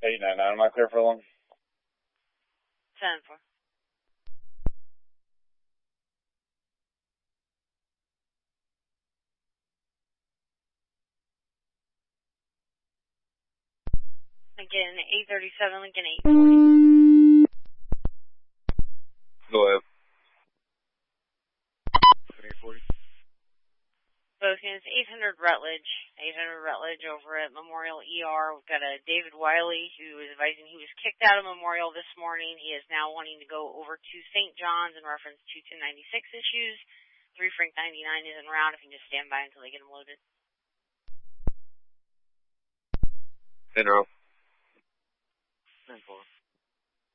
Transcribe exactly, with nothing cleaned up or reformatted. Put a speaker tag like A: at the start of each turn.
A: eight nine nine, am I clear for long?
B: ten four. Lincoln eight thirty-seven, Lincoln eight forty.
A: Go ahead. eight forty.
B: Both units, eight hundred Rutledge, eight hundred Rutledge over at Memorial E R. We've got a David Wiley who is advising he was kicked out of Memorial this morning. He is now wanting to go over to Saint John's in reference to two ninety-six issues. three Frank ninety-nine is en route. If you can just stand by until they get him loaded.
A: In row. ten four.